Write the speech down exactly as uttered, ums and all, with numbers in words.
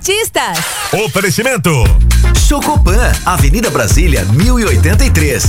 artistas. Oferecimento Chocopan, Avenida Brasília, mil e oitenta e três.